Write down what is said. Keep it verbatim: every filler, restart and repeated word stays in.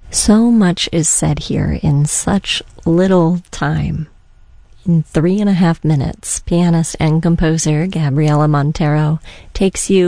So much is said here in such little time. In three and a half minutes, pianist and composer Gabriela Montero takes you